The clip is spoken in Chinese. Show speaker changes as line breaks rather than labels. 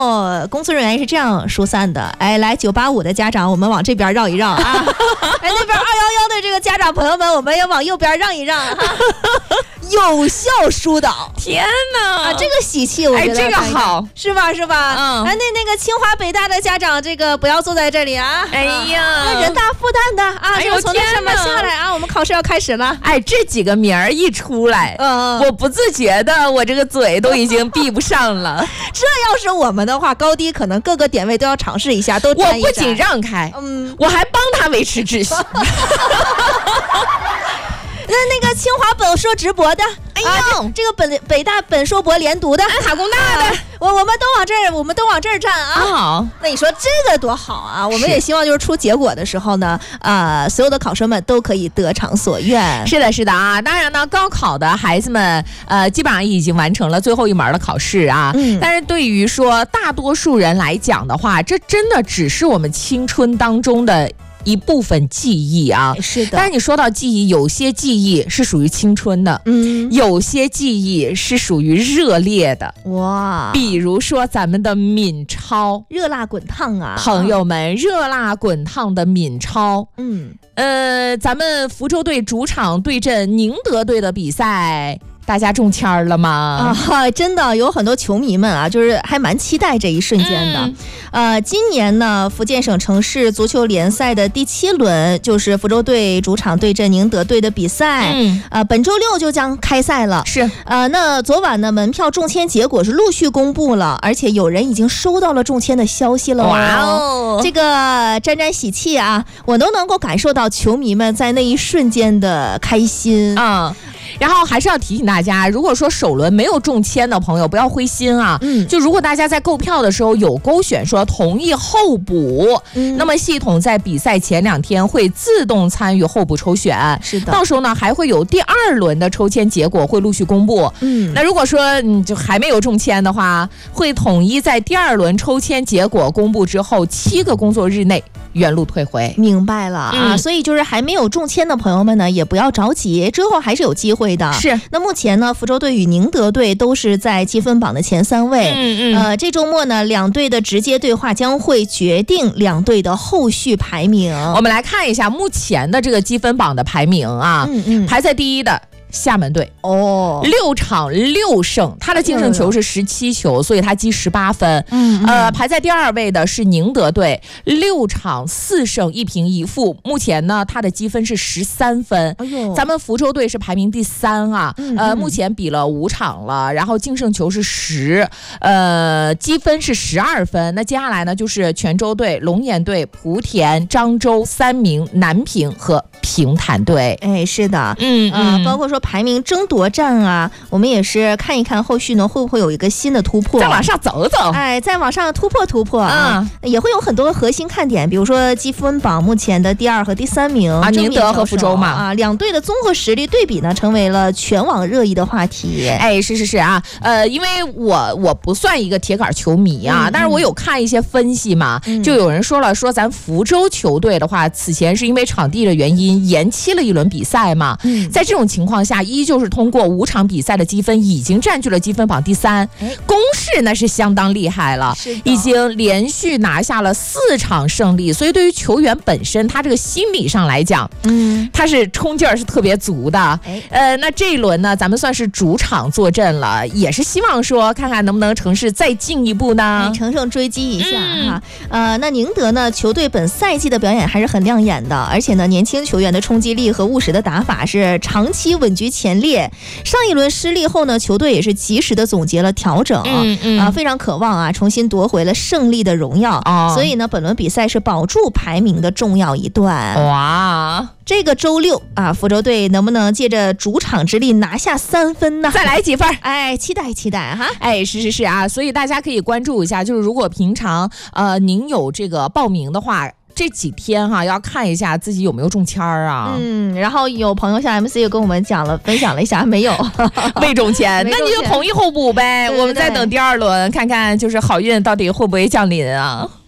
工作人员是这样疏散的，哎，来985的家长，我们往这边绕一绕啊，哎，那边211的这个家长朋友们，我们也往右边让一让哈，有效疏导。
天哪，
啊，这个喜气我觉得
这个好，
是吧？是吧？嗯，哎，那个清华北大的家长，这个不要坐在这里啊！
哎呀，
人大复旦的啊，
哎呦，
从那上面下来啊，我们考试要开始了。
哎，这几个名儿一出来，我不自觉的，我这个嘴都已经闭不上了。
这要是我们的话，高低可能各个点位都要尝试一下，都
我不仅让开，我还帮他维持秩序。
那个清华本硕直博的，哎呦，这个北大本硕博连读的，
塔工大的，
我们都往这儿站啊！
好，
那你说这个多好啊！我们也希望就是出结果的时候呢，所有的考生们都可以得偿所愿。
是的，是的啊！当然呢，高考的孩子们，基本上已经完成了最后一门的考试啊。但是对于说大多数人来讲的话，这真的只是我们青春当中的一部分记忆啊。
是的，
但是你说到记忆，有些记忆是属于青春的，有些记忆是属于热烈的。哇，比如说咱们的闽超，
热辣滚烫啊，
朋友们，热辣滚烫的闽超。咱们福州队主场对阵宁德队的比赛，大家中签了吗？
真的有很多球迷们啊，就是还蛮期待这一瞬间的。今年呢，福建省城市足球联赛的第7轮就是福州队主场对阵宁德队的比赛。本周6就将开赛了。
是。
那昨晚呢，门票中签结果是陆续公布了，而且有人已经收到了中签的消息了。
哇哦，
这个沾沾喜气啊，我都能够感受到球迷们在那一瞬间的开心
啊。然后还是要提醒大家，如果说首轮没有中签的朋友不要灰心啊。就如果大家在购票的时候有勾选说同意候补，那么系统在比赛前2天会自动参与候补抽选。
是的，
到时候呢还会有第2轮的抽签结果会陆续公布。那如果说你就还没有中签的话，会统一在第2轮抽签结果公布之后7个工作日内原路退回。
明白了啊，所以就是还没有中签的朋友们呢，也不要着急，之后还是有机会的。
是。
那目前呢，福州队与宁德队都是在积分榜的前3位。这周末呢，2队的直接对话将会决定2队的后续排名。
我们来看一下目前的这个积分榜的排名啊。排在第1的厦门队6场6胜，他的净胜球是17球，所以他积18分。排在第2位的是宁德队，6场4胜1平1负，目前呢他的积分是13分。咱们福州队是排名第3啊。目前比了5场了，然后净胜球是10，积分是12分。那接下来呢就是泉州队、龙岩队、莆田、漳州、三明、南平和平潭队。
哎，是的。包括说排名争夺战啊，我们也是看一看后续呢会不会有一个新的突破，
再往上走走。
哎，再往上突破啊。也会有很多核心看点，比如说积分榜目前的第2和第3名
啊，宁德和福州嘛
啊，2队的综合实力对比呢成为了全网热议的话题。
哎，是啊，因为我不算一个铁杆球迷啊，但是我有看一些分析嘛，就有人说了，说咱福州球队的话，此前是因为场地的原因延期了1轮比赛嘛。在这种情况下，依旧是通过5场比赛的积分已经占据了积分榜第3，攻势那是相当厉害了，已经连续拿下了4场胜利，所以对于球员本身，他这个心理上来讲，他是冲劲儿是特别足的。那这一轮呢，咱们算是主场坐镇了，也是希望说看看能不能乘势再进一步呢，
乘胜追击一下哈。那宁德呢，球队本赛季的表演还是很亮眼的，而且呢，年轻球员的冲击力和务实的打法是长期稳居前列。上一轮失利后呢，球队也是及时的总结了调整，非常渴望啊重新夺回了胜利的荣耀。所以呢，本轮比赛是保住排名的重要一段。
哇，
这个周6啊，福州队能不能借着主场之力拿下3分呢？
再来几分？
哎，期待哈！
哎，是啊，所以大家可以关注一下，就是如果平常您有这个报名的话，这几天哈要看一下自己有没有中签啊。
然后有朋友像 MC 也跟我们分享了一下，没有
未中签，那你就统一候补呗。我们再等第2轮，看看就是好运到底会不会降临啊。